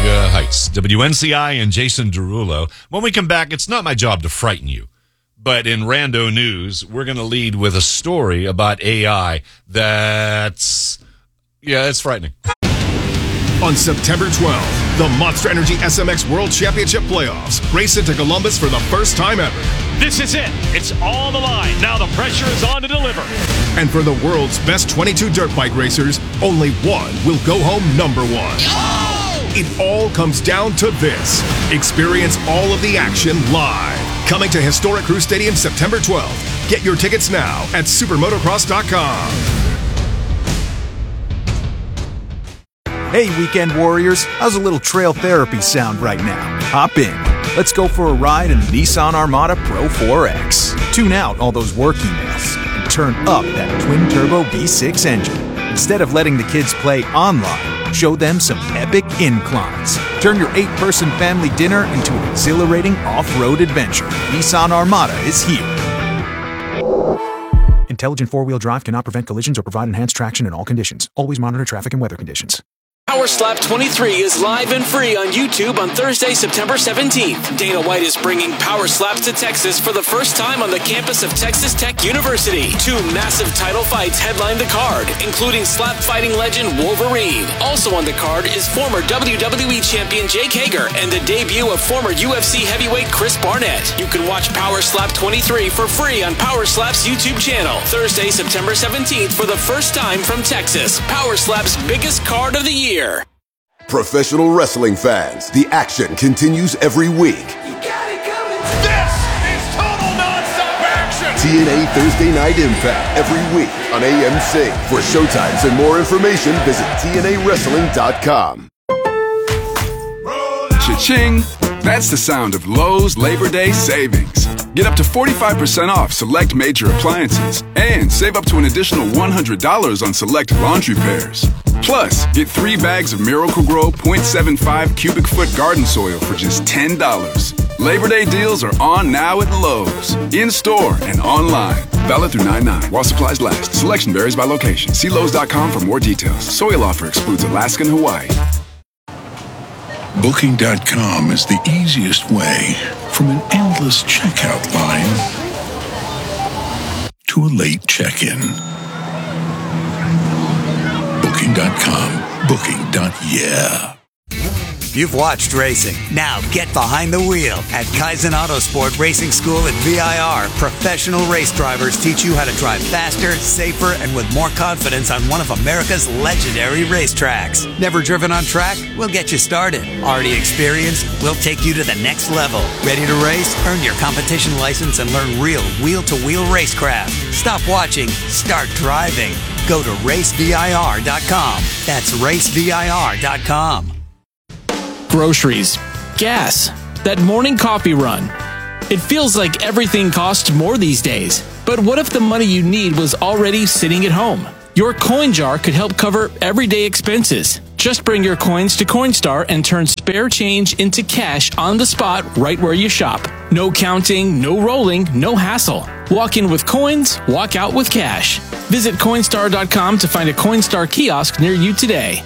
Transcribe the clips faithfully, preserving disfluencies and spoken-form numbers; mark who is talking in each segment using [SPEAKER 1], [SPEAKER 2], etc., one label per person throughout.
[SPEAKER 1] uh, Heights. W N C I and Jason Derulo. When we come back, it's not my job to frighten you. But in Rando News, we're going to lead with a story about A I that's, yeah, it's frightening.
[SPEAKER 2] On September twelfth, the Monster Energy S M X World Championship Playoffs race into Columbus for the first time ever.
[SPEAKER 3] This is it. It's all on the line. Now the pressure is on to deliver.
[SPEAKER 2] And for the world's best twenty-two dirt bike racers, only one will go home number one. Oh! It all comes down to this. Experience all of the action live. Coming to historic Crew Stadium September twelfth. Get your tickets now at supermotocross dot com.
[SPEAKER 4] Hey, weekend warriors, how's a little trail therapy sound right now? Hop in. Let's go for a ride in the Nissan Armada Pro four X. Tune out all those work emails and turn up that twin-turbo V six engine. Instead of letting the kids play online, show them some epic inclines. Turn your eight-person family dinner into an exhilarating off-road adventure. Nissan Armada is here. Intelligent four-wheel drive cannot prevent collisions or provide enhanced traction in all conditions. Always monitor traffic and weather conditions.
[SPEAKER 5] Power Slap twenty-three is live and free on YouTube on Thursday, September seventeenth. Dana White is bringing Power Slaps to Texas for the first time on the campus of Texas Tech University. Two massive title fights headline the card, including slap fighting legend Wolverine. Also on the card is former W W E champion Jake Hager and the debut of former U F C heavyweight Chris Barnett. You can watch Power Slap twenty-three for free on Power Slap's YouTube channel. Thursday, September seventeenth for the first time from Texas. Power Slap's biggest card of the year.
[SPEAKER 6] Professional wrestling fans, the action continues every week.
[SPEAKER 7] You got it coming. This is total nonstop action.
[SPEAKER 6] T N A Thursday Night Impact every week on A M C. For showtimes and more information, visit T N A wrestling dot com.
[SPEAKER 8] Cha-ching! That's the sound of Lowe's Labor Day savings. Get up to forty-five percent off select major appliances and save up to an additional one hundred dollars on select laundry pairs. Plus, get three bags of Miracle-Gro point seven five cubic foot garden soil for just ten dollars. Labor Day deals are on now at Lowe's, in-store and online. Valid through nine nine while supplies last. Selection varies by location. See Lowe's dot com for more details. Soil offer excludes Alaska and Hawaii.
[SPEAKER 9] Booking dot com is the easiest way from an endless checkout line to a late check-in. Booking dot com. Booking. Yeah.
[SPEAKER 10] You've watched racing. Now get behind the wheel. At Kaizen Autosport Racing School at V I R, professional race drivers teach you how to drive faster, safer, and with more confidence on one of America's legendary racetracks. Never driven on track? We'll get you started. Already experienced? We'll take you to the next level. Ready to race? Earn your competition license and learn real wheel-to-wheel racecraft. Stop watching. Start driving. Go to race V I R dot com. That's race V I R dot com.
[SPEAKER 5] Groceries, gas, that morning coffee run. It feels like everything costs more these days. But what if the money you need was already sitting at home? Your coin jar could help cover everyday expenses. Just bring your coins to Coinstar and turn spare change into cash on the spot right where you shop. No counting, no rolling, no hassle. Walk in with coins, walk out with cash. Visit Coinstar dot com to find a Coinstar kiosk near you today.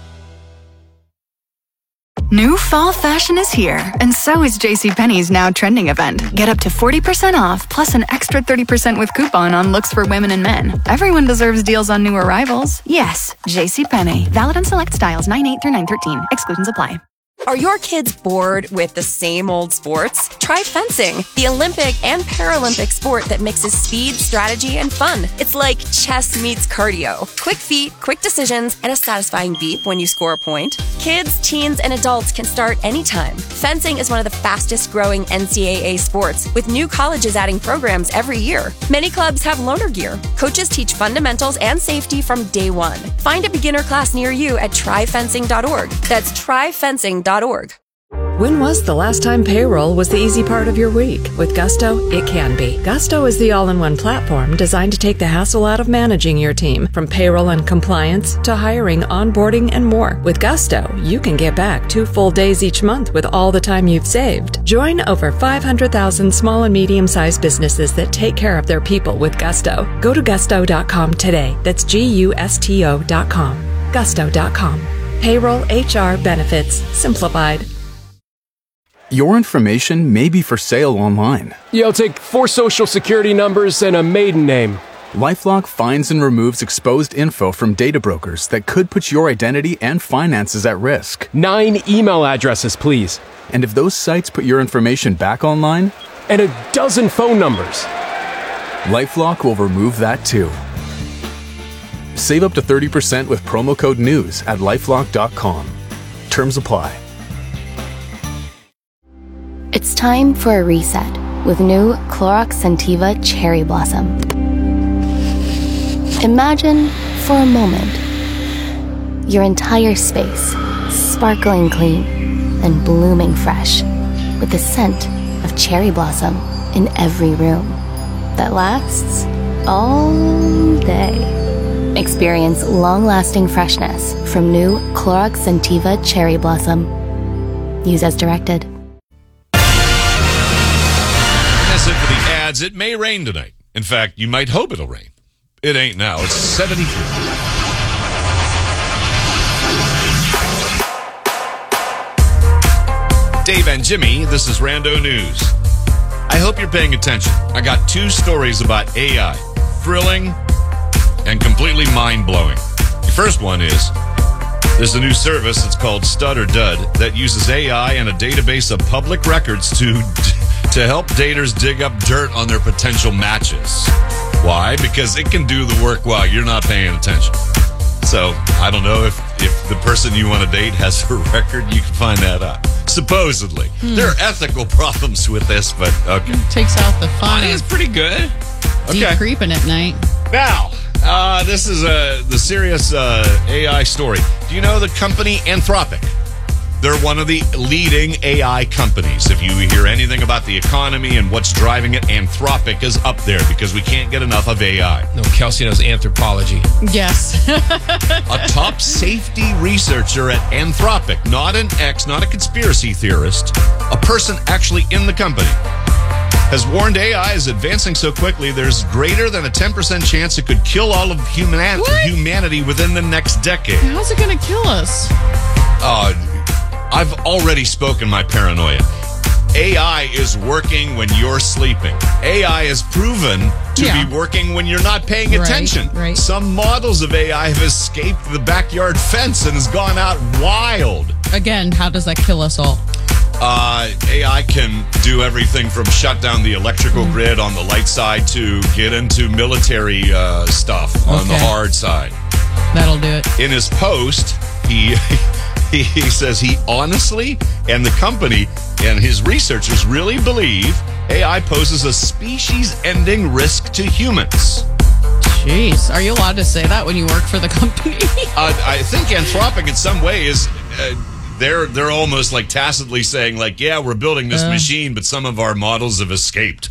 [SPEAKER 11] New fall fashion is here, and so is JCPenney's Now Trending event. Get up to forty percent off, plus an extra thirty percent with coupon on looks for women and men. Everyone deserves deals on new arrivals. Yes, JCPenney. Valid on select styles nine eight through nine thirteen. Exclusions apply.
[SPEAKER 12] Are your kids bored with the same old sports? Try fencing, the Olympic and Paralympic sport that mixes speed, strategy, and fun. It's like chess meets cardio. Quick feet, quick decisions, and a satisfying beep when you score a point. Kids, teens, and adults can start anytime. Fencing is one of the fastest growing N C double A sports, with new colleges adding programs every year. Many clubs have loaner gear. Coaches teach fundamentals and safety from day one. Find a beginner class near you at try fencing dot org. That's try fencing dot org.
[SPEAKER 13] When was the last time payroll was the easy part of your week? With Gusto, it can be. Gusto is the all-in-one platform designed to take the hassle out of managing your team, from payroll and compliance to hiring, onboarding, and more. With Gusto, you can get back two full days each month with all the time you've saved. Join over five hundred thousand small and medium-sized businesses that take care of their people with Gusto. Go to gusto dot com today. That's G U S T O dot com. gusto dot com. Payroll, H R, benefits, simplified.
[SPEAKER 14] Your information may be for sale online.
[SPEAKER 15] Yeah, I'll take four social security numbers and a maiden name.
[SPEAKER 14] LifeLock finds and removes exposed info from data brokers that could put your identity and finances at risk.
[SPEAKER 15] Nine email addresses, please.
[SPEAKER 14] And if those sites put your information back online?
[SPEAKER 15] And a dozen phone numbers.
[SPEAKER 14] LifeLock will remove that too. Save up to thirty percent with promo code NEWS at lifelock dot com. Terms apply.
[SPEAKER 16] It's time for a reset with new Clorox Scentiva Cherry Blossom. Imagine, for a moment, your entire space sparkling clean and blooming fresh with the scent of cherry blossom in every room that lasts all day. Experience long-lasting freshness from new Clorox Scentiva Cherry Blossom. Use as directed.
[SPEAKER 1] That's it for the ads. It may rain tonight. In fact, you might hope it'll rain. It ain't now. It's seventy-three. Dave and Jimmy, this is Rando News. I hope you're paying attention. I got two stories about A I. Thrilling and completely mind-blowing. The first one is, there's a new service, it's called Stud or Dud, that uses A I and a database of public records to to help daters dig up dirt on their potential matches. Why? Because it can do the work while you're not paying attention. So, I don't know if, if the person you want to date has a record, you can find that out. Supposedly. Hmm. There are ethical problems with this, but okay.
[SPEAKER 17] It takes out the fun.
[SPEAKER 18] I think it's pretty good.
[SPEAKER 17] Deep
[SPEAKER 1] Okay.
[SPEAKER 17] creeping at night.
[SPEAKER 1] Now, uh, this is uh, the serious uh, A I story. Do you know the company Anthropic? They're one of the leading A I companies. If you hear anything about the economy and what's driving it, Anthropic is up there because we can't get enough of A I.
[SPEAKER 18] No, Kelsey knows anthropology.
[SPEAKER 17] Yes.
[SPEAKER 1] A top safety researcher at Anthropic, not an ex, not a conspiracy theorist, a person actually in the company, has warned A I is advancing so quickly there's greater than a ten percent chance it could kill all of human- humanity within the next decade.
[SPEAKER 17] How's it going to kill us?
[SPEAKER 1] Uh, I've already spoken my paranoia. A I is working when you're sleeping. A I is proven to
[SPEAKER 17] Yeah.
[SPEAKER 1] be working when you're not paying
[SPEAKER 17] Right,
[SPEAKER 1] attention.
[SPEAKER 17] right.
[SPEAKER 1] Some models of A I have escaped the backyard fence and has gone out wild.
[SPEAKER 17] Again, how does that kill us all?
[SPEAKER 1] Uh, A I can do everything from shut down the electrical grid on the light side to get into military uh, stuff on the
[SPEAKER 17] Okay.
[SPEAKER 1] hard side.
[SPEAKER 17] That'll do it.
[SPEAKER 1] In his post, he he, he says he honestly, and the company and his researchers really believe A I poses a species-ending risk to humans.
[SPEAKER 17] Jeez, are you allowed to say that when you work for the company?
[SPEAKER 1] uh, I think Anthropic in some way is... Uh, They're they're almost like tacitly saying, like, yeah, we're building this
[SPEAKER 17] Uh.
[SPEAKER 1] machine, but some of our models have escaped.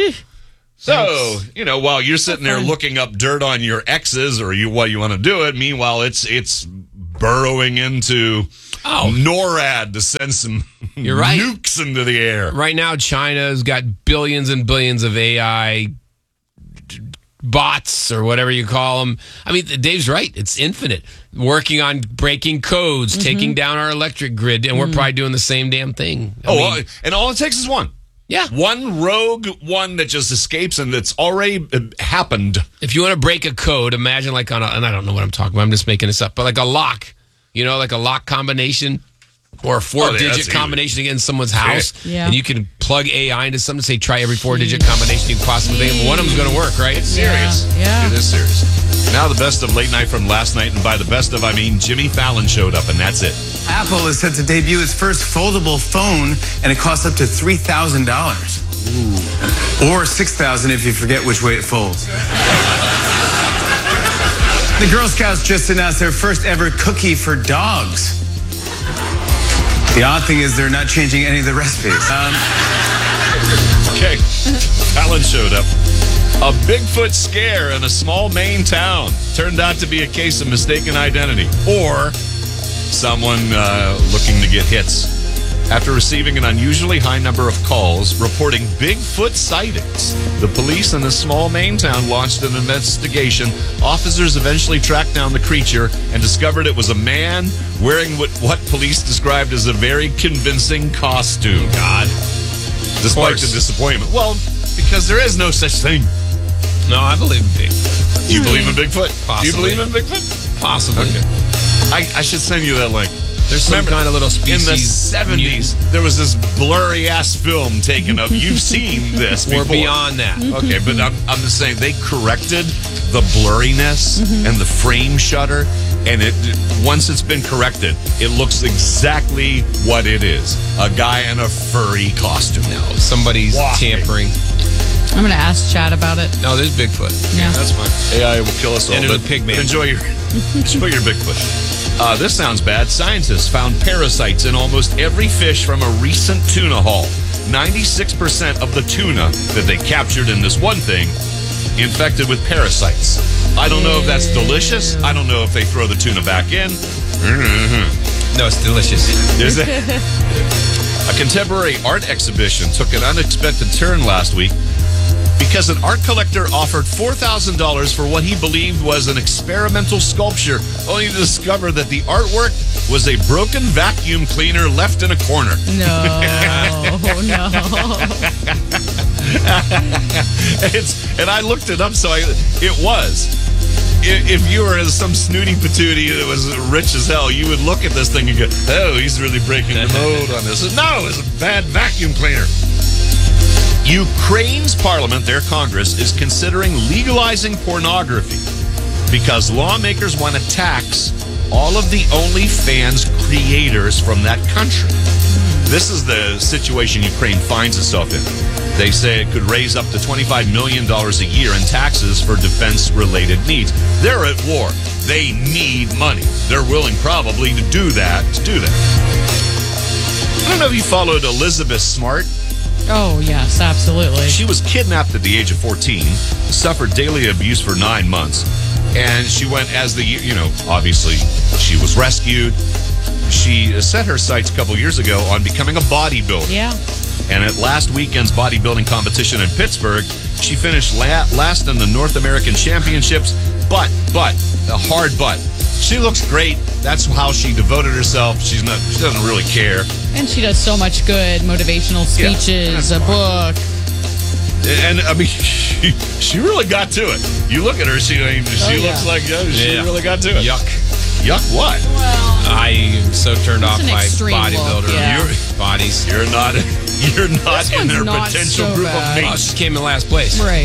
[SPEAKER 1] So, you know, while you're sitting there looking up dirt on your exes or you while you want to do it, meanwhile, it's it's burrowing into
[SPEAKER 18] Oh.
[SPEAKER 1] NORAD to send some
[SPEAKER 18] You're right.
[SPEAKER 1] nukes into the air.
[SPEAKER 18] Right now, China's got billions and billions of A I bots or whatever you call them. I mean, Dave's right. It's infinite. Working on breaking codes,
[SPEAKER 17] Mm-hmm.
[SPEAKER 18] taking down our electric grid, and we're probably doing the same damn thing. I
[SPEAKER 1] Oh,
[SPEAKER 18] mean,
[SPEAKER 1] well, and all it takes is one.
[SPEAKER 18] Yeah.
[SPEAKER 1] One rogue one that just escapes and that's already uh, happened.
[SPEAKER 18] if you want to break a code, imagine like on a, and I don't know what I'm talking about, I'm just making this up, but like a lock, you know, like a lock combination or a
[SPEAKER 1] Oh, yeah,
[SPEAKER 18] four-digit
[SPEAKER 1] that's
[SPEAKER 18] combination against someone's house,
[SPEAKER 17] Yeah.
[SPEAKER 18] and you can plug A I into something, say try every four-digit combination you can possibly think of. One of them's going to work, right?
[SPEAKER 1] It's serious.
[SPEAKER 17] Yeah.
[SPEAKER 1] It is serious. Now the best of late night from last night, and by the best of, I mean Jimmy Fallon showed up, and that's it.
[SPEAKER 19] Apple is set to debut its first foldable phone, and it costs up to three thousand dollars. Or six thousand dollars if you forget which way it folds. The Girl Scouts just announced their first ever cookie for dogs. The odd thing is they're not changing any of the recipes. Um,
[SPEAKER 1] Okay, Fallon showed up. A Bigfoot scare in a small Maine town turned out to be a case of mistaken identity, or someone uh, looking to get hits. After receiving an unusually high number of calls reporting Bigfoot sightings, the police in a small Maine town launched an investigation. Officers eventually tracked down the creature and discovered it was a man wearing what, what police described as a very convincing costume.
[SPEAKER 18] God.
[SPEAKER 1] Despite the disappointment. Well, because there is no such thing.
[SPEAKER 18] No, I believe in Bigfoot.
[SPEAKER 1] You believe in Bigfoot?
[SPEAKER 18] Possibly.
[SPEAKER 1] Do you believe in Bigfoot?
[SPEAKER 18] Possibly.
[SPEAKER 1] Okay. I, I should send you that link.
[SPEAKER 18] There's some kind of little species.
[SPEAKER 1] In the seventies, there was this blurry-ass film taken of. You've seen this before.
[SPEAKER 18] We're beyond that.
[SPEAKER 1] Okay, but I'm, I'm just saying, they corrected the blurriness
[SPEAKER 17] Mm-hmm.
[SPEAKER 1] and the frame shutter, and it once it's been corrected, it looks exactly what it is. A guy in a furry costume now.
[SPEAKER 18] Somebody's
[SPEAKER 1] Walking.
[SPEAKER 18] tampering.
[SPEAKER 17] I'm going to ask Chad about it.
[SPEAKER 18] No, there's Bigfoot.
[SPEAKER 17] Yeah.
[SPEAKER 1] That's fine. A I will kill us all.
[SPEAKER 18] And
[SPEAKER 1] but
[SPEAKER 18] the pig man.
[SPEAKER 1] Enjoy your, enjoy your Bigfoot. Uh, this sounds bad. Scientists found parasites in almost every fish from a recent tuna haul. ninety-six percent of the tuna that they captured in this one thing infected with parasites. I don't know if that's delicious. I don't know if they throw the tuna back in.
[SPEAKER 18] No, it's delicious.
[SPEAKER 1] Is it? A contemporary art exhibition took an unexpected turn last week because an art collector offered four thousand dollars for what he believed was an experimental sculpture, only to discover that the artwork was a broken vacuum cleaner left in a corner.
[SPEAKER 17] No, no.
[SPEAKER 1] It's, and I looked it up, so I, it was. I- If you were some snooty patootie that was rich as hell, you would look at this thing and go, oh, he's really breaking the mold on this. No, it's a bad vacuum cleaner. Ukraine's parliament, their Congress, is considering legalizing pornography because lawmakers want to tax all of the OnlyFans creators from that country. This is the situation Ukraine finds itself in. They say it could raise up to twenty-five million dollars a year in taxes for defense-related needs. They're at war. They need money. They're willing probably to do that, to do that. I don't know if you followed Elizabeth Smart.
[SPEAKER 17] Oh, yes, absolutely.
[SPEAKER 1] She was kidnapped at the age of fourteen, suffered daily abuse for nine months, and she went as the, you know, obviously she was rescued. She set her sights a couple years ago on becoming a bodybuilder.
[SPEAKER 17] Yeah.
[SPEAKER 1] And at last weekend's bodybuilding competition in Pittsburgh, she finished la- last in the North American Championships. But, but, the hard but. She looks great. That's how she devoted herself. She's not. She doesn't really care.
[SPEAKER 17] And she does so much good motivational speeches,
[SPEAKER 1] Yeah,
[SPEAKER 17] a book.
[SPEAKER 1] And I mean, she, she really got to it. You look at her; she I mean, she
[SPEAKER 17] Oh, yeah.
[SPEAKER 1] looks like oh, she
[SPEAKER 18] Yeah.
[SPEAKER 1] really got to it.
[SPEAKER 18] Yuck.
[SPEAKER 1] Yuck! What?
[SPEAKER 18] I am so turned off
[SPEAKER 17] an
[SPEAKER 18] by
[SPEAKER 17] extreme look,
[SPEAKER 18] bodybuilder
[SPEAKER 17] yeah.
[SPEAKER 1] You're-
[SPEAKER 18] bodies.
[SPEAKER 1] You're not. You're not
[SPEAKER 17] This
[SPEAKER 1] in
[SPEAKER 17] one's
[SPEAKER 1] their
[SPEAKER 17] not
[SPEAKER 1] potential
[SPEAKER 17] so
[SPEAKER 1] group
[SPEAKER 17] bad.
[SPEAKER 1] of
[SPEAKER 18] Oh,
[SPEAKER 1] mates.
[SPEAKER 18] she came in last place.
[SPEAKER 17] Right.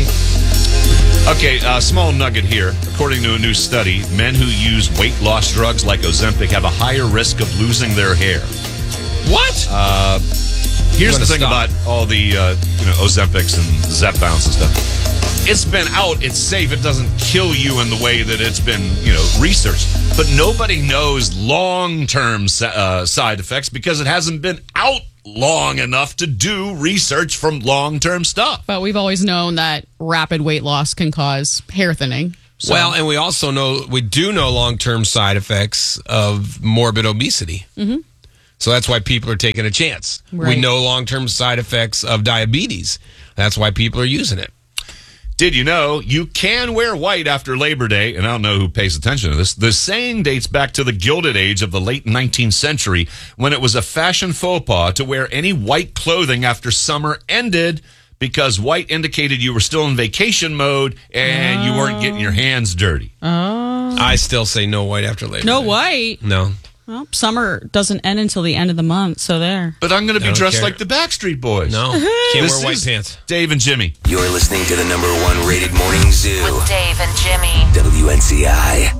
[SPEAKER 1] Okay, uh, small nugget here. According to a new study, men who use weight loss drugs like Ozempic have a higher risk of losing their hair.
[SPEAKER 18] What?
[SPEAKER 1] Uh, here's
[SPEAKER 18] I'm
[SPEAKER 1] the
[SPEAKER 18] gonna
[SPEAKER 1] thing
[SPEAKER 18] stop.
[SPEAKER 1] about all the uh, you know Ozempics and Zepbounds and stuff. It's been out. It's safe. It doesn't kill you in the way that it's been you know researched. But nobody knows long-term uh, side effects because it hasn't been out long enough to do research from long-term stuff.
[SPEAKER 17] But we've always known that rapid weight loss can cause hair thinning. So.
[SPEAKER 18] Well, and we also know, we do know long-term side effects of morbid obesity.
[SPEAKER 17] Mm-hmm.
[SPEAKER 18] So that's why people are taking a chance.
[SPEAKER 17] Right.
[SPEAKER 18] We know long-term side effects of diabetes. That's why people are using it.
[SPEAKER 1] Did you know you can wear white after Labor Day? And I don't know who pays attention to this. The saying dates back to the Gilded Age of the late nineteenth century when it was a fashion faux pas to wear any white clothing after summer ended because white indicated you were still in vacation mode and you weren't getting your hands dirty.
[SPEAKER 17] Oh.
[SPEAKER 18] I still say no white after Labor
[SPEAKER 17] No
[SPEAKER 18] Day.
[SPEAKER 17] white.
[SPEAKER 18] No.
[SPEAKER 17] Well, summer doesn't end until the end of the month, so there.
[SPEAKER 1] But I'm going to
[SPEAKER 18] I
[SPEAKER 1] be
[SPEAKER 18] don't
[SPEAKER 1] dressed
[SPEAKER 18] care.
[SPEAKER 1] like the Backstreet Boys.
[SPEAKER 18] No. Can't
[SPEAKER 1] This
[SPEAKER 18] wear white
[SPEAKER 1] is
[SPEAKER 18] pants.
[SPEAKER 1] Dave and Jimmy.
[SPEAKER 20] You're listening to the number one rated morning zoo
[SPEAKER 21] With Dave and Jimmy.
[SPEAKER 20] W N C I.